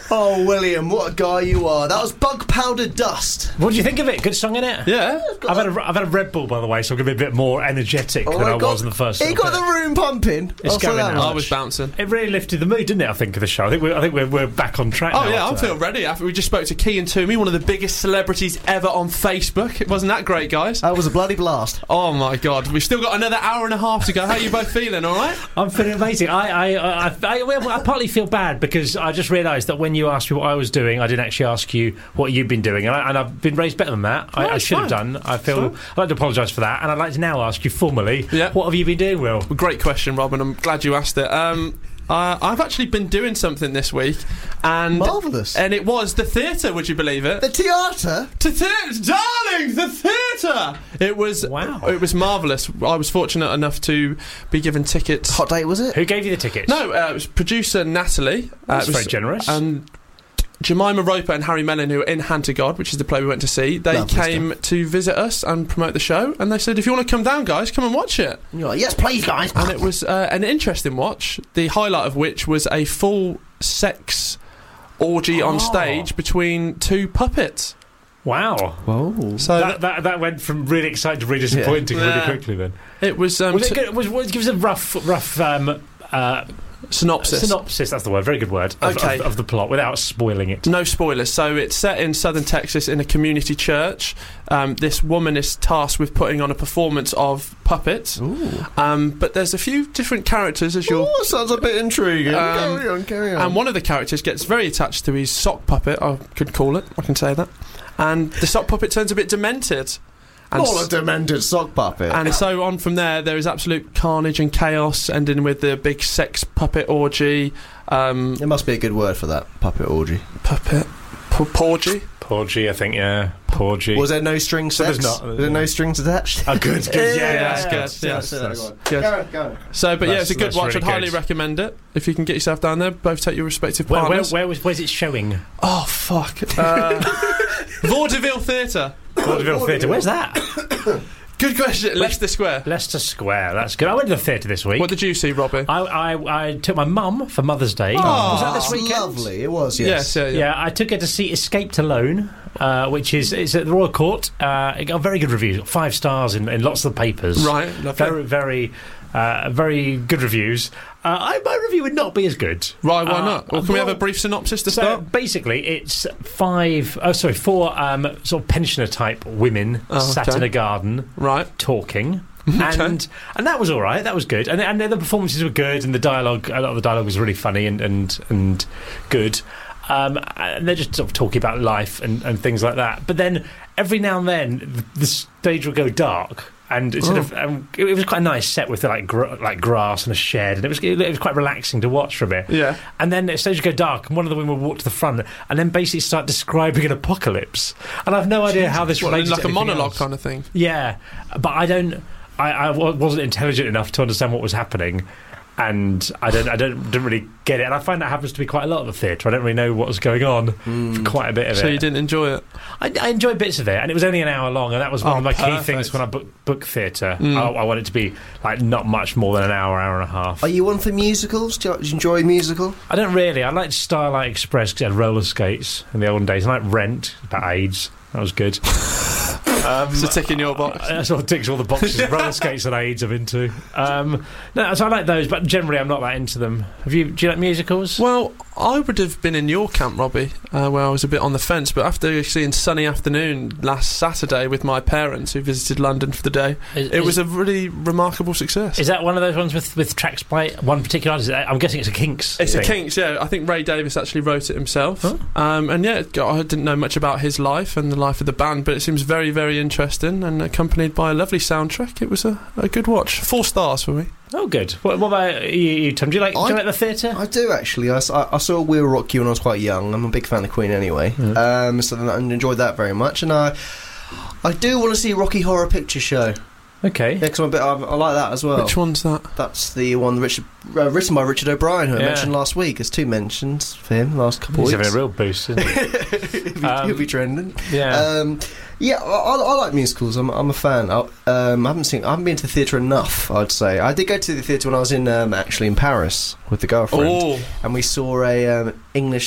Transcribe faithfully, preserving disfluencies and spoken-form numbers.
Oh, William, what a guy you are. That was Bug Powder Dust. What do you think of it? Good song, innit? Yeah. I've had, a, I've had a Red Bull, by the way, so I'm going to be a bit more energetic Oh, than I got, was in the first He got bit. the room pumping. It's I'll say going that now. much. I was bouncing. It really lifted the mood, didn't it, I think, of the show? I think we're, I think we're, we're back on track Oh, now yeah, I after feel that. ready. After we just spoke to Kean Toomey, one of the biggest celebrities ever on Facebook. It wasn't that great, guys? That was a bloody blast. Oh, my God. We've still got another hour and a half to go. How are you both feeling, all right? I'm feeling amazing. I, I, I, I, well, I partly feel bad because I just realised that when you asked me what I was doing, I didn't actually ask you what you've been doing, and, I, and I've been raised better than that. I, No, I it's should have fine. done. I feel I'd like to apologise for that, and I'd like to now ask you formally, Yeah. what have you been doing, Will? Great question, Robin. I'm glad you asked it. Um, uh, I've actually been doing something this week, and Marvellous. and it was the theatre. Would you believe it? The theatre? To theatre, darling, the theatre. It was Wow. It was marvellous. I was fortunate enough to be given tickets. Hot date, was it? Who gave you the tickets? No, uh, it was producer Natalie. Uh, That's it was, very generous. And Jemima Roper and Harry Mellon, who were in Hand to God, which is the play we went to see, they Lovely came to visit us and promote the show, and they said, if you want to come down, guys, come and watch it. You're like, yes, please, guys. And it was uh, an interesting watch, the highlight of which was a full sex orgy Oh. on stage between two puppets. Wow. Whoa. So That, that that went from really exciting to really disappointing Yeah. really Yeah. quickly. Then it was, um, was it t- good? Was, was, give us a rough rough um, uh, synopsis. synopsis. That's the word. Very good word. Of, Okay. of, of the plot without spoiling it. No spoilers. So it's set in southern Texas in a community church. Um, this woman is tasked with putting on a performance of puppets. Ooh. Um, but there's a few different characters as you'll. Oh, sounds a bit intriguing. Um, carry on, carry on. And one of the characters gets very attached to his sock puppet. I could call it. I can say that. And the sock puppet turns a bit demented. And All s- a demented sock puppet. And so on from there, there is absolute carnage and chaos, ending with the big sex puppet orgy. Um, There must be a good word for that, puppet orgy. puppet. P- porgy? Porgy, I think. Yeah, porgy. Was there no string So sex? there's not- Was there no strings attached? Oh, good, good. Yeah, Yeah, that's that's good. good. Yes, Yes, that's- that's- Good. Go on, go on. So, but yeah, That's- it's a good that's watch. really I'd highly good. recommend it. If you can get yourself down there, both take your respective Where, where, partners. where was where's it showing? Oh, fuck. Uh, Vaudeville Theatre. Vaudeville Theatre. Where's that? Good question. Leicester Square. Leicester Square. That's good. I went to the theatre this week. What did you see, Robbie? I, I I took my mum for Mother's Day. Oh, was that this That's weekend? lovely. It was, Yes, yes. yeah, yeah. Yeah, I took her to see Escaped Alone, uh, which is it's at the Royal Court. Uh, it got very good reviews, five stars in, in lots of the papers. Right, lovely. Very, very, uh, very good reviews. Uh, I, my review would not be as good. Right, why Uh, not? Or can we have a well, brief synopsis to So start? basically, it's five, oh sorry, four um, sort of pensioner type women Oh, sat okay. in a garden Right. talking. And and that was all right. That was good. And and the performances were good, and the dialogue, a lot of the dialogue was really funny and and and good. Um, and they're just sort of talking about life and, and things like that. But then every now and then the, the stage would go dark. And it, sort Oh. of, um, it, it was quite a nice set with like gr- like grass and a shed, and it was it was quite relaxing to watch for a bit. Yeah. And then the stage would go dark, and one of the women would walk to the front, and then basically start describing an apocalypse. And I've no idea how this Well, relates. like to a anything monologue else. kind of thing. Yeah, but I don't. I, I wa- wasn't intelligent enough to understand what was happening, and I don't. I don't. Didn't really get it. And I find that happens to be quite a lot of the theatre. I don't really know what was going on for quite a bit of So it. you didn't enjoy it? I, I enjoyed bits of it, and it was only an hour long, and that was one Oh, of my key perfect. things when I book, book theatre. Mm. I, I want it to be like not much more than an hour, hour and a half. Are you one for musicals? Do you, do you enjoy a musical? I don't really. I liked Starlight Express because it had roller skates in the olden days. I liked Rent about AIDS. That was good. Um, It's a tick in your box. That sort of ticks all the boxes. Roller skates and AIDS I'm into. Um, no, so I like those, but generally I'm not that into them. Have you? Do you like musicals? Well, I would have been in your camp, Robbie, uh, where I was a bit on the fence, but after seeing Sunny Afternoon last Saturday with my parents who visited London for the day, Is- it is- was a really remarkable success. Is that one of those ones with, with tracks by one particular artist? I'm guessing it's a Kinks. It's a thing. Kinks, yeah. I think Ray Davis actually wrote it himself. Huh? Um, and yeah, I didn't know much about his life and the life of the band, but it seems very, very interesting and accompanied by a lovely soundtrack. It was a, a good watch. Four stars for me. Oh, good. What, what about you, you, Tom? Do you like, do you I- like the theatre? I do, actually. I, s- I- I saw We'll Rock You when I was quite young. I'm a big fan of Queen anyway. Um, so then I enjoyed that very much. And I I do want to see Rocky Horror Picture Show. Okay. Yeah, because I'm a bit, I, I like that as well. Which one's that? That's the one Richard, uh, written by Richard O'Brien, who I Yeah. mentioned last week. There's two mentions for him last couple He's of weeks. having a real boost, isn't he? he'll, be, Um, he'll be trending. Yeah. Um, yeah, I, I, I like musicals. I'm, I'm a fan. I, um, I haven't seen. I haven't been to the theatre enough. I'd say I did go to the theatre when I was in um, actually in Paris with the girlfriend, Oh, and we saw a um, English